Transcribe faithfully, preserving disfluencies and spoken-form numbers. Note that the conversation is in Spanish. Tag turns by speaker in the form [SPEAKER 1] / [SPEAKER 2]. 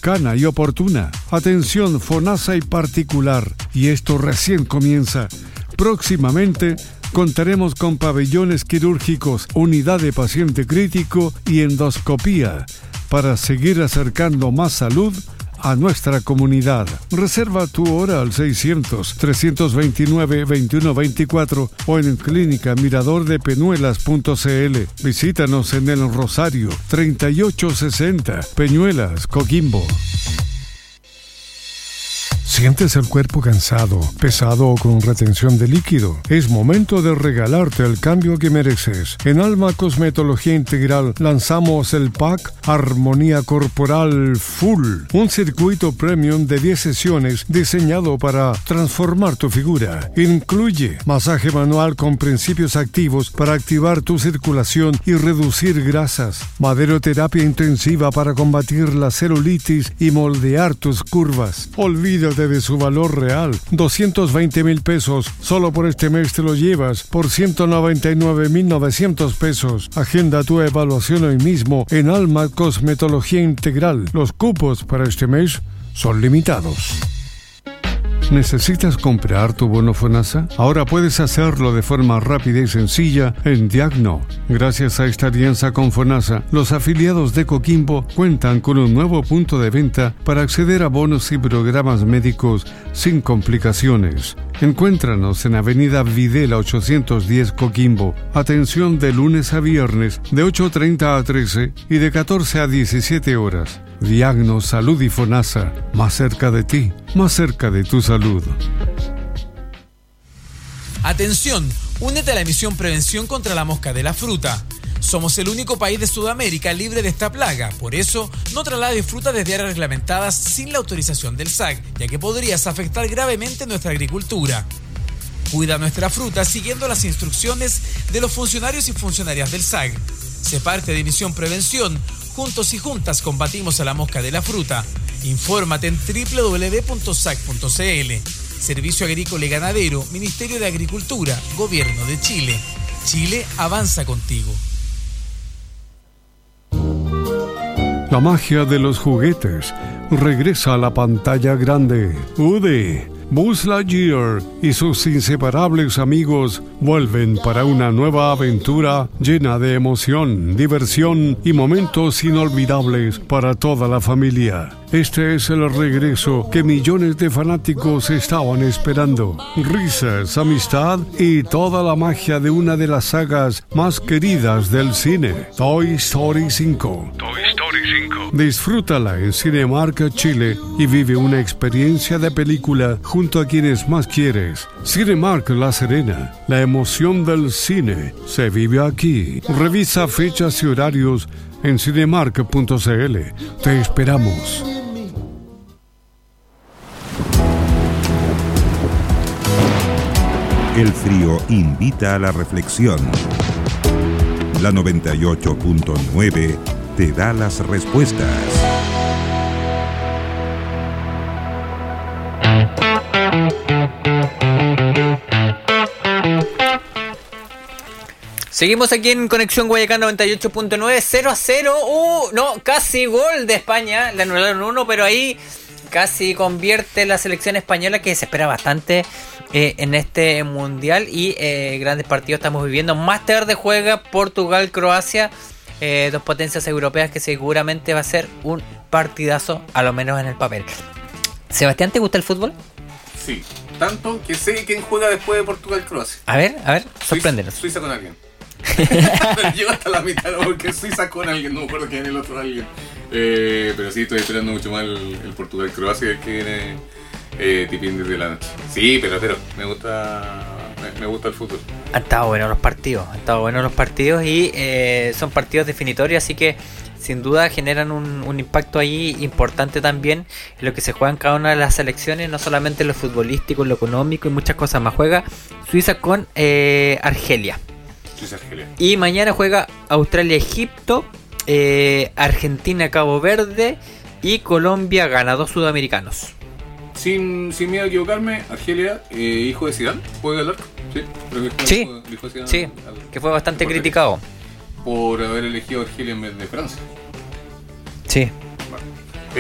[SPEAKER 1] cercana y oportuna. Atención FONASA y particular. Y esto recién comienza. Próximamente contaremos con pabellones quirúrgicos, unidad de paciente crítico y endoscopía para seguir acercando más salud a nuestra comunidad. Reserva tu hora al seiscientos, trescientos veintinueve, veintiuno veinticuatro o en clínica mirador de penuelas punto c l. Visítanos en el Rosario, treinta y ocho sesenta, Peñuelas, Coquimbo. ¿Sientes el cuerpo cansado, pesado o con retención de líquido? Es momento de regalarte el cambio que mereces. En Alma Cosmetología Integral lanzamos el Pack Armonía Corporal Full, un circuito premium de diez sesiones diseñado para transformar tu figura. Incluye masaje manual con principios activos para activar tu circulación y reducir grasas, maderoterapia intensiva para combatir la celulitis y moldear tus curvas. Olvídate de su valor real, doscientos veinte mil pesos. Solo por este mes te lo llevas por ciento noventa y nueve mil novecientos pesos. Agenda tu evaluación hoy mismo en Alma Cosmetología Integral. Los cupos para este mes son limitados. ¿Necesitas comprar tu bono FONASA? Ahora puedes hacerlo de forma rápida y sencilla en Diagno. Gracias a esta alianza con FONASA, los afiliados de Coquimbo cuentan con un nuevo punto de venta para acceder a bonos y programas médicos sin complicaciones. Encuéntranos en Avenida Videla ochocientos diez Coquimbo. Atención de lunes a viernes de ocho treinta a trece y de catorce a diecisiete horas. Diagno, Salud y FONASA, más cerca de ti, más cerca de tu salud.
[SPEAKER 2] Atención, únete a la misión Prevención contra la Mosca de la Fruta. Somos el único país de Sudamérica libre de esta plaga. Por eso, no traslades fruta desde áreas reglamentadas sin la autorización del S A C, ya que podrías afectar gravemente nuestra agricultura. Cuida nuestra fruta siguiendo las instrucciones de los funcionarios y funcionarias del S A C. Sé parte de Misión Prevención. Juntos y juntas combatimos a la mosca de la fruta. Infórmate en doble u doble u doble u punto s a c punto c l. Servicio Agrícola y Ganadero, Ministerio de Agricultura, Gobierno de Chile. Chile avanza contigo.
[SPEAKER 1] La magia de los juguetes regresa a la pantalla grande. Woody, Buzz Lightyear y sus inseparables amigos vuelven para una nueva aventura llena de emoción, diversión y momentos inolvidables para toda la familia. Este es el regreso que millones de fanáticos estaban esperando. Risas, amistad y toda la magia de una de las sagas más queridas del cine, Toy Story cinco. Toy Story cinco. Disfrútala en Cinemark Chile y vive una experiencia de película junto a quienes más quieres. Cinemark La Serena, la emoción del cine se vive aquí. Revisa fechas y horarios en cinemark punto c l. Te esperamos.
[SPEAKER 3] El frío invita a la reflexión. La noventa y ocho punto nueve te da las respuestas.
[SPEAKER 4] Seguimos aquí en Conexión Guayacán noventa y ocho punto nueve, cero a cero. Uh, no, casi gol de España. Le anularon uno, pero ahí casi convierte la selección española, que se espera bastante eh, en este mundial. Y eh, grandes partidos estamos viviendo. Más tarde juega Portugal-Croacia, eh, dos potencias europeas que seguramente va a ser un partidazo, a lo menos en el papel. Sebastián, ¿te gusta el fútbol?
[SPEAKER 5] Sí, tanto que sé quién juega después de Portugal-Croacia.
[SPEAKER 4] A ver, a ver, sorpréndenos.
[SPEAKER 5] Suiza, Suiza con alguien. Pero llego hasta la mitad, ¿no? Porque Suiza con alguien, no me acuerdo quién es el otro alguien. Eh, pero sí, estoy esperando mucho más el, el Portugal-Croacia, que viene eh, tipín desde la noche. Sí, pero, pero me gusta me, me gusta el fútbol. Han
[SPEAKER 4] estado buenos los partidos, han estado buenos los partidos y eh, son partidos definitorios, así que sin duda generan un, un impacto ahí importante también en lo que se juega en cada una de las selecciones, no solamente en lo futbolístico, en lo económico y muchas cosas más. Juega Suiza con eh, Argelia. Suiza, Argelia. Y mañana juega Australia-Egipto, eh, Argentina-Cabo Verde y Colombia-Gana, dos sudamericanos.
[SPEAKER 5] Sin, sin miedo a equivocarme, Argelia, eh, hijo de Zidane, ¿puede hablar? Sí, creo que
[SPEAKER 4] sí,
[SPEAKER 5] hijo, hijo de Zidane,
[SPEAKER 4] sí al, que fue bastante criticado
[SPEAKER 5] por haber elegido a Argelia en vez de Francia.
[SPEAKER 4] Sí.
[SPEAKER 5] Bueno,